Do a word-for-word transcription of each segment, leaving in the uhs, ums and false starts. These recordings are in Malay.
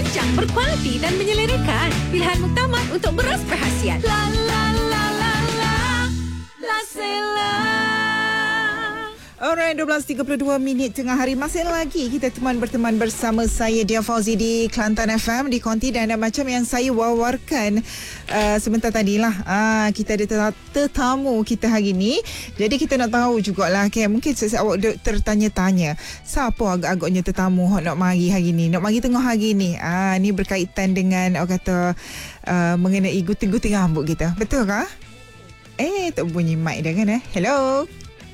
Rancang, berkualiti dan menyelerakan. Pilihan muktamad untuk beras perhasian. La la la la la La Sela. Alright, dua belas tiga puluh dua minit tengah hari. Masih lagi kita teman berteman bersama saya Dia Fauzi di Kelantan F M di Konti, dan macam yang saya wawarkan uh, sebentar tadilah, uh, kita ada tetamu kita hari ni. Jadi kita nak tahu jugalah, okay, mungkin awak tertanya-tanya siapa agak-agaknya tetamu nak mari hari ni, nak mari tengah hari ni. Ah, ni berkaitan dengan orang kata uh, mengenai gunting-gunting rambut kita. Betul kah? Eh, tak bunyi mic dah kan eh? Hello.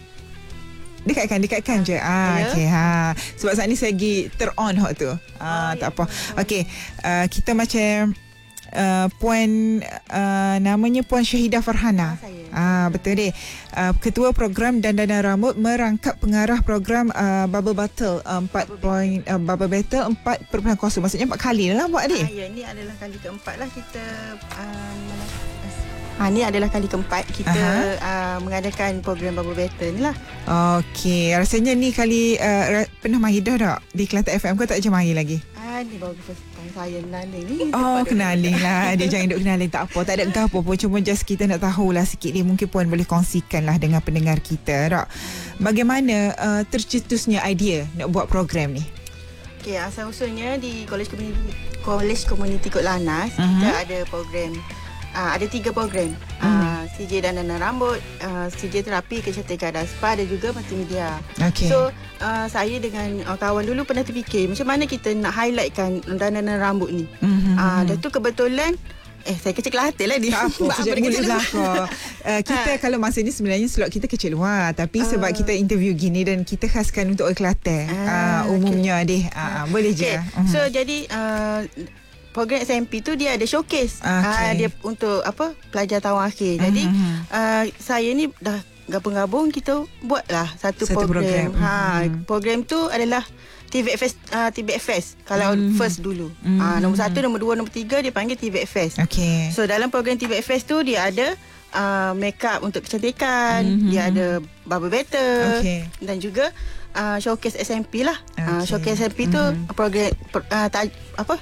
Dekatkan, dekatkan je. Ah, okey, ha. Sebab saat ni saya lagi ter-on hot tu. Ah, oh, tak ya, apa. Okey, uh, kita macam uh, puan uh, namanya Puan Syahidah Farhana. Ah, ah betul deh. Uh, Ketua Program Dandanan Rambut, merangkap pengarah program uh, Bubble Battle empat point uh, Bubble Battle empat perpuluhan kosong. Maksudnya empat kali lah buat deh. Ah, ya, ini adalah kali keempat lah kita um, Ha, ni adalah kali keempat kita uh, mengadakan program Bubble Battle ni lah. Okey, rasanya ni kali uh, pernah mari dah tak di Kelantan F M, kau tak macam mari lagi? Ah, ni baru first time saya kenaling ni. Oh, kenaling lah. Dia jangan duk kenaling, tak apa. Tak ada gapo pun. Cuma just kita nak tahulah sikit ni. Mungkin Puan boleh kongsikan lah dengan pendengar kita, tak? Bagaimana uh, tercetusnya idea nak buat program ni? Okey, asal usulnya di Kolej Komuniti Kolej Komuniti Kota Lanaz, uh-huh. kita ada program. Uh, ada tiga program, uh, hmm. C J Dandanan Rambut, uh, C J Terapi Kecantikan dan Spa, dan juga multimedia. Okay. So uh, saya dengan uh, kawan dulu pernah terfikir macam mana kita nak highlightkan dandanan rambut ni. Mm-hmm. uh, Dan tu kebetulan Eh, saya kecil Kelantan lah dia. Tak apa, sejak mula belakang. Uh, kita ha. kalau masa ni sebenarnya slot kita kecil luar. Tapi uh. sebab kita interview gini dan kita khaskan untuk orang Kelantan. Uh, uh, umumnya okay. deh. Uh, uh. Boleh je. Okay. Uh-huh. So, jadi... Uh, program S M P tu dia ada showcase. Okay. Uh, dia untuk apa pelajar tahun akhir. Jadi uh-huh. uh, saya ni dah gabung-gabung, kita buatlah satu, satu program. program. Ha, uh-huh. Program tu adalah T V F S uh, T V F S kalau uh-huh. first dulu. Uh-huh. Uh, nombor satu, nombor dua, nombor tiga dia panggil T V F S. Okay. So dalam program T V F S tu dia ada uh, make up untuk kecantikan, uh-huh. dia ada bubble battle, okay. dan juga uh, showcase S M P lah. Okay. Uh, showcase S M P tu uh-huh. program uh, taj, apa?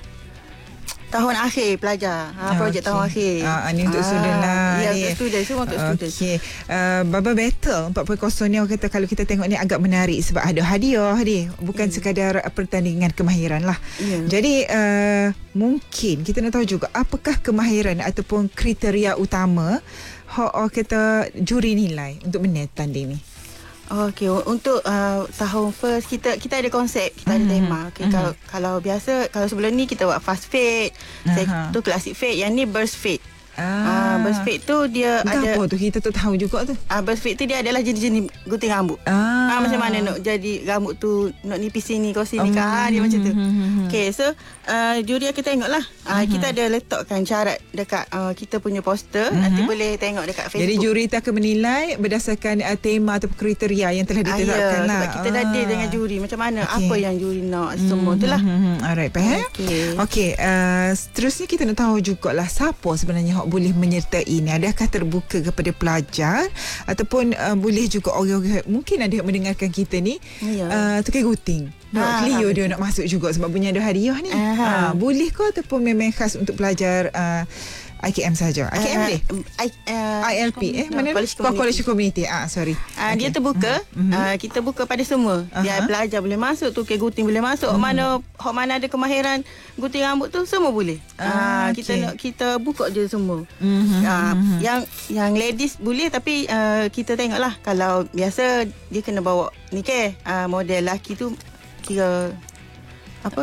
Tahun akhir pelajar. Ha, projek okay. tahun akhir. Ah, ini untuk ah, student lah. Ya, untuk student. Semua untuk okay. student. Okey. Uh, Bubble Battle empat kosong ni orang kata kalau kita tengok ni agak menarik sebab ada hadiah dia. Bukan hmm. sekadar pertandingan kemahiran lah. Yeah. Jadi uh, mungkin kita nak tahu juga apakah kemahiran ataupun kriteria utama orang kata juri nilai untuk menilai tanding ni. Okey, untuk uh, tahun first kita kita ada konsep, kita mm-hmm. ada tema. Okey, mm-hmm. kalau kalau biasa kalau sebelum ni kita buat fast fade, uh-huh. tu classic fade, yang ni burst fade. Ah, uh, burst fade tu dia Entah ada apa tu kita tak tahu juga tu. Ah, uh, burst fade tu dia adalah jenis-jenis gunting rambut. Ah, uh, macam mana nak jadi rambut tu nak nipis sini kau sini um, kan, ah, dia macam tu. Okey, so uh, juri kita tengoklah. Ah, uh, kita ada letakkan syarat dekat uh, kita punya poster, uh-huh. nanti boleh tengok dekat Facebook. Jadi juri tak akan menilai berdasarkan uh, tema atau kriteria yang telah ditetapkan ah, ya, lah. Sebab kita dah deal dengan juri macam mana, okay. apa yang juri nak, semua mm-hmm. itulah. Alright, faham? Okey. Okey, uh, seterusnya kita nak tahu jugalah siapa sebenarnya hak boleh menyertai ini. Adakah terbuka kepada pelajar ataupun uh, boleh juga orang-orang mungkin ada yang mendengarkan kita ni ya. uh, tukar gunting. Nak Clio dia nak masuk juga sebab punya ada hadiah ni. Uh, boleh ke ataupun memang khas untuk pelajar uh, I K M saja? I K M deh? Uh, I, uh, I L P eh? No, mana? College Community. Ah, sorry. Uh, okay. Dia terbuka. Uh-huh. Uh, kita buka pada semua. Uh-huh. Dia pelajar boleh masuk, tukar gunting boleh masuk. Uh-huh. Mana hok mana ada kemahiran gunting rambut tu semua boleh. Uh, uh, okay. Kita nak kita buka je semua. Uh-huh. Uh, yang yang ladies boleh, tapi uh, kita tengoklah kalau biasa dia kena bawa ni ke uh, model lelaki tu kira apa?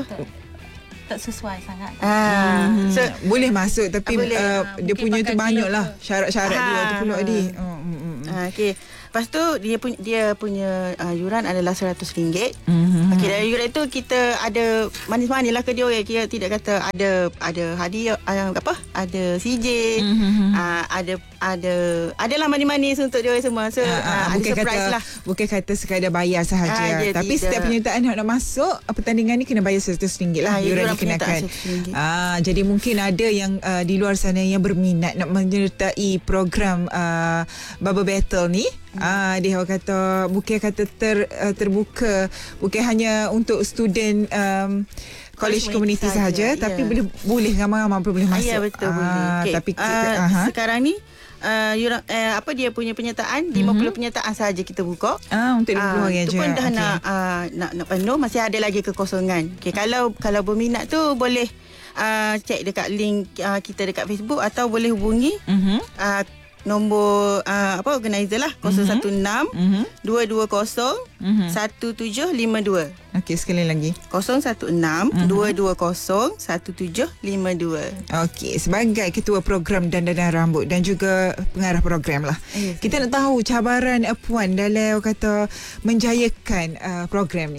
Tak sesuai sangat. Ah, hmm. so, boleh masuk tapi boleh, uh, dia punya tu banyaklah syarat-syarat ah, dia tu pula dia. Oh, mm, mm. Ah, okey. Lepas tu dia punya dia punya uh, yuran adalah seratus ringgit. Mm-hmm. Okey, dari yuran tu kita ada manis-manis lah ke dia orang. Kira tidak kata ada ada hadiah uh, apa? Ada C J, mm-hmm. uh, ada ada adalah manis-manis untuk dia orang semua. So uh, uh, uh, ada surprise kata, lah. Bukan kata sekadar bayar sahaja. Uh, tapi tidak. Setiap penyertaan nak, nak masuk pertandingan ni kena bayar seratus ringgit lah. Uh, yuran dikenakan. Ah, jadi mungkin ada yang uh, di luar sana yang berminat nak menyertai program uh, Bubble Battle ni. Hmm. Ah, dia kata bukan kata ter, uh, terbuka, bukan hanya untuk student um, college community sahaja, tapi ya. boleh boleh ramai-ramai boleh masuk. Ya, betul, Ah, boleh. Okay. Tapi kita, Uh, aha. sekarang ni uh, you, uh, apa dia punya penyertaan lima puluh Mhm. penyertaan sahaja kita buka. Ah, untuk lima puluh Ah, orang Itu aja. pun dah Okey. nak, uh, nak nak penuh, masih ada lagi kekosongan. Okay, kalau kalau berminat tu boleh uh, cek dekat link uh, kita dekat Facebook atau boleh hubungi Mhm. uh, nombor uh, apa organizer lah kosong satu enam Mhm. dua dua kosong Mhm. satu tujuh lima dua. Okey, sekali lagi. kosong satu enam dua dua kosong satu tujuh lima dua. Okey, sebagai ketua program dandanan rambut dan juga pengarah program lah. Ya, Kita nak tahu cabaran uh, puan dalam kata menjayakan uh, program ni.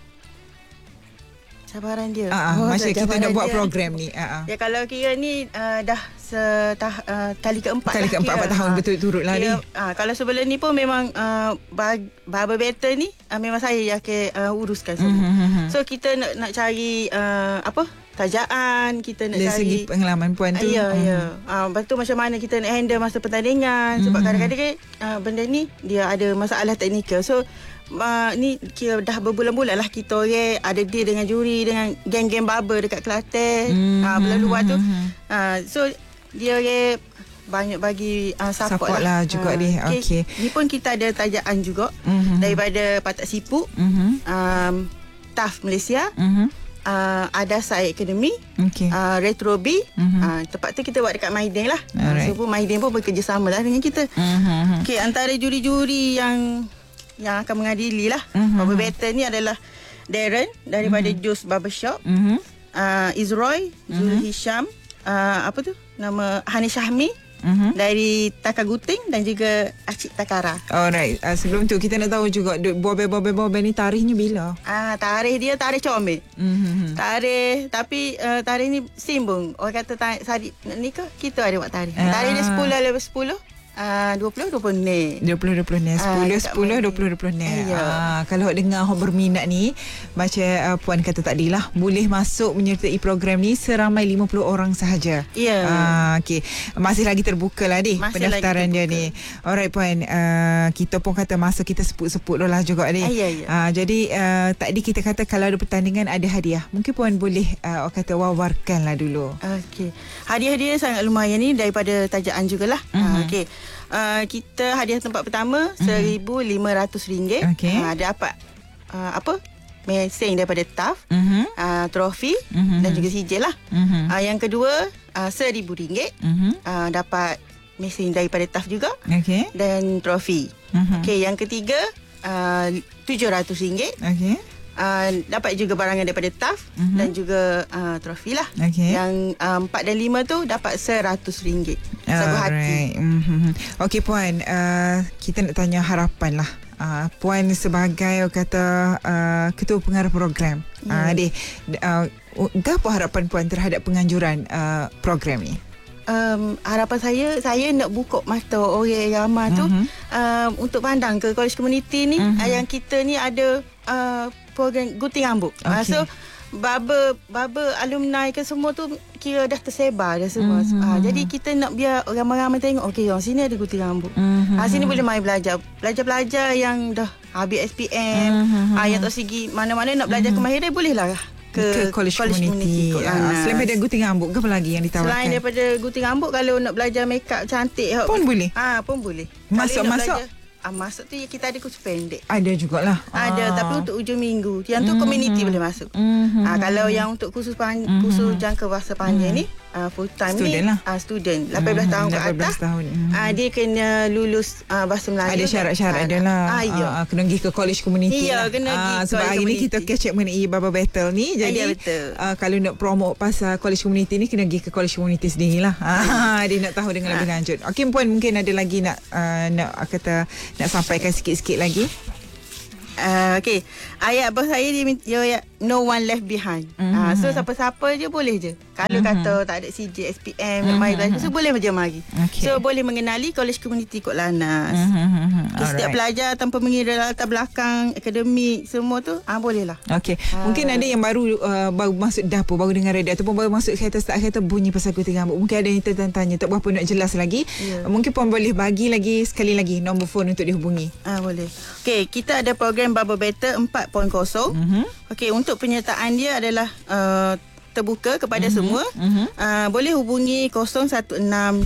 Cabaran dia. Ah, uh, masa kita cabaran nak buat dia. program ni. Ah, uh, Ya, kalau kira ni uh, dah setah, uh, kali keempat Kali lah keempat, kira. empat tahun Ah, betul-turut lah kira, ni. ah, Kalau sebelum ni pun memang uh, bag, barber better ni uh, memang saya yang akan uh, uruskan semua. Mhm. So kita nak nak cari uh, apa tajaan, kita nak Dari cari segi pengalaman puan tu. Ah, ya, Mhm. ya. Ah, lepas tu macam mana kita nak handle masa pertandingan. Sebab Mhm. kadang-kadang uh, benda ni dia ada masalah teknikal. So uh, ni kira dah berbulan-bulan lah kita orang ada deal dengan juri, dengan geng-geng barber dekat Kelantan. Mhm. Ah, bulan luar tu. Mhm. Ah, so dia orang banyak bagi uh, support, Support lah juga Ah, ni. Okey. Ni pun kita ada tajaan juga Mhm. daripada Patak Sipuk, Mhm. um, T A F Malaysia, Mhm. uh, Adasai Academy, Okey. uh, Retro B. Mhm. Uh, tempat tu kita buat dekat Maiden lah. Alright. So pun Maiden pun bekerjasama lah dengan kita. Mhm. Okey, antara juri-juri yang yang akan mengadili lah Mhm. Barber Better ni adalah Darren daripada Juice Barbershop, Mhm. uh, Izroy, Zul Hisham, uh, apa tu nama Hanis Syahmi Mhm. dari Takaguting dan juga Acik Takara. Alright. Uh, sebelum tu kita nak tahu juga bobel-bobel-bobel ni tarikhnya bila? Ah, tarikh dia tarikh comel. Mhm. Tarikh tapi uh, tarikh ni simbung. Orang kata tarikh sadi ni ke kita ada buat tarikh. Ah. Tarikh dia sepuluh lepas sepuluh. Ah, dua puluh dua puluh ni. dua puluh dua puluh ni. Ah, sepuluh dekat sepuluh Malaysia. dua puluh dua puluh ni. Ya. Ah, kalau awak dengar awak berminat ni, macam uh, puan kata tadi lah, boleh masuk menyertai program ni seramai lima puluh orang sahaja. Ya. Ah, okey. Masih lagi terbuka lah ni Masih pendaftaran lagi dia terbuka. ni. Alright puan, uh, kita pun kata masa kita seput-seput lah juga ni. Ah, ya, ya. Ah, jadi uh, tadi kita kata kalau ada pertandingan ada hadiah. Mungkin puan boleh uh, awak kata wawarkan lah dulu. Okey. Hadiah-hadiah sangat lumayan ni daripada tajaan jugalah. Mhm. Ah, okey. Uh, kita hadiah tempat pertama seribu lima ratus ringgit. Okey. Ah, dapat uh, apa? Mesin daripada T A F, Mhm. uh, trofi Mhm. dan juga sijil lah. Mhm. Uh, yang kedua uh, seribu ringgit. Mhm. Uh, dapat mesin daripada T A F juga Okey. dan trofi. Mhm. Okey, yang ketiga uh, tujuh ratus ringgit. Okey. Uh, dapat juga barangan daripada T A F Mhm. dan juga uh, trofi lah. Okey. Yang uh, empat dan lima tu dapat seratus ringgit. Sagu hati. Alright. Mm-hmm. Okey puan, uh, kita nak tanya harapan lah. Uh, puan sebagai orang kata uh, ketua pengarah program. Ya. Uh, deh, uh, apa harapan puan terhadap penganjuran uh, program ni? Um, harapan saya saya nak buka mata orang ramai tu Mhm. um, untuk pandang ke college community ni, Mhm. uh, yang kita ni ada uh, program gunting rambut. Uh, Okey. so barber barber alumni ke semua tu kira dah tersebar dah semua. Mhm. Uh, jadi kita nak biar ramai-ramai tengok okey orang sini ada gunting rambut. Mhm. Ah, sini boleh mai belajar. Belajar-belajar yang dah habis S P M, Mhm. ah, yang tak segi mana-mana nak belajar kemahiran boleh lah Ke, ke, college, community. kot. Uh, Ah, selain daripada gunting rambut ke apa lagi yang ditawarkan? Selain daripada gunting rambut, kalau nak belajar make up cantik Pun boleh? Ah, pun boleh. Masuk- Kalau nak masuk? belajar- Ah, masuk tu kita ada kursus pendek. Ada jugalah. Ada, Ah. tapi untuk ujung minggu. Yang tu Mhm. community boleh masuk. Mhm. Ah, kalau yang untuk kursus pan, Mhm. kursus jangka masa panjang ni, ah, full time Student ni, lah. ah, student lapan belas Mhm, tahun ke lapan belas atas. tahun. Mhm. Ah, dia kena lulus ah, bahasa Melayu. Ada syarat-syarat dia lah. Ah, ya. Ah, kena pergi ke college community Ya, lah. kena pergi Ah, sebab college hari ni community. kita catch up mengenai Barber Battle ni. Jadi ya, betul. ah, kalau nak promote pasal college community ni, kena pergi ke college community sendiri lah. Ah, dia nak tahu dengan lebih lanjut. Okey puan, mungkin ada lagi nak uh, nak kata nak sampaikan sikit-sikit lagi. Uh, okay. Ayat bos saya dia, min- dia ayat no one left behind. Mhm. Uh, so siapa-siapa je boleh je. Kalau Mhm. kata tak ada C J, S P M, nak mari belajar, so boleh je mari. Okey. So boleh mengenali college community Kot Lanas. Mhm. Okay, setiap pelajar tanpa mengira latar belakang, akademik, semua tu, ah boleh lah. Okey, mungkin ada yang baru uh, baru masuk dapur, baru dengar radio ataupun baru masuk kereta, start kereta bunyi pasal gunting rambut. Mungkin ada yang tertanya-tanya tak berapa nak jelas lagi. Ya. Mungkin puan boleh bagi lagi sekali lagi nombor telefon untuk dihubungi. Ah boleh. Okay, kita ada program program Bubble Better empat titik kosong. Mm-hmm. Okey, untuk penyertaan dia adalah uh, terbuka kepada mm-hmm. semua. Mm-hmm. Uh, boleh hubungi kosong satu enam